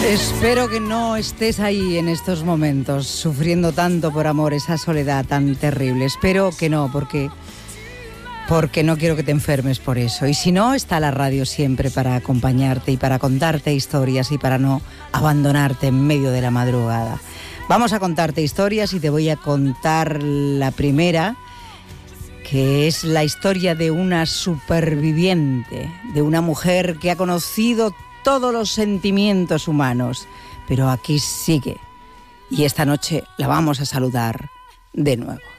Espero que no estés ahí en estos momentos, sufriendo tanto por amor, esa soledad tan terrible. Espero que no, porque no quiero que te enfermes por eso. Y si no, está la radio siempre para acompañarte y para contarte historias y para no abandonarte en medio de la madrugada. Vamos a contarte historias y te voy a contar la primera, que es la historia de una superviviente, de una mujer que ha conocido todos los sentimientos humanos, pero aquí sigue. Y esta noche la vamos a saludar de nuevo.